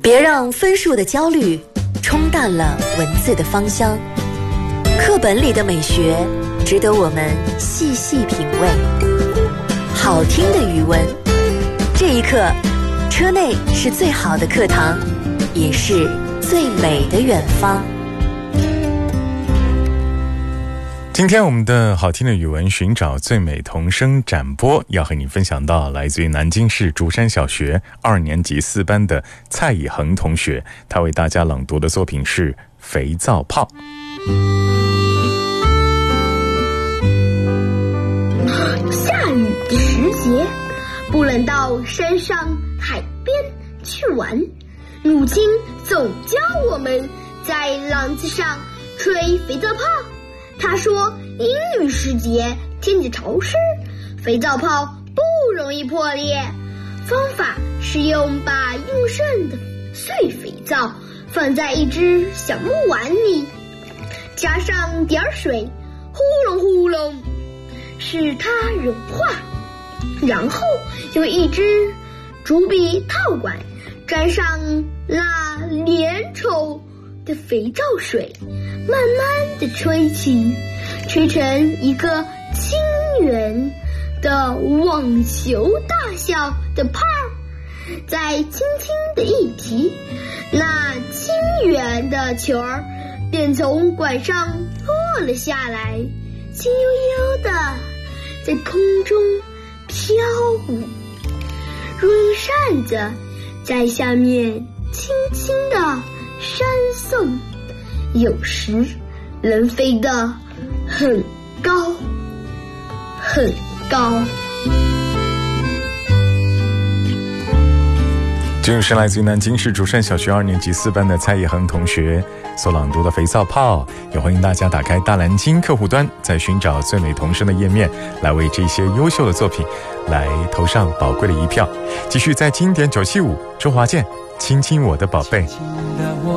别让分数的焦虑冲淡了文字的芳香。课本里的美学值得我们细细品味。好听的语文，这一刻，车内是最好的课堂，也是最美的远方。 今天我们的好听的语文寻找最美童声展播，要和你分享到来自于南京市竹山小学2年级4班的蔡以恒同学，他为大家朗读的作品是《肥皂泡》。 下雨时节，不能到山上海边去玩，母亲总教我们在廊子上吹肥皂泡。她说阴雨时节天气潮湿，肥皂泡不容易破裂，方法是把用剩的碎肥皂放在一只小木碗里，加上点水，呼隆呼隆使它融化，然后用一支竹笔套管沾上那粘稠的肥皂水，慢慢地吹起，吹成一个轻圆的网球大小的泡，再轻轻地一提，那轻圆的球儿便从管上落了下来，轻悠悠地在空中飘舞，如一扇子在下面轻轻地扇送，有时能飞得很高很高。 这就是来自于南京市竹山小学2年级4班的蔡以恒同学所朗读的《肥皂泡》，也欢迎大家打开大蓝鲸客户端，在寻找最美童声的页面，来为这些优秀的作品来投上宝贵的一票。继续在经典975，周华健，亲亲我的宝贝。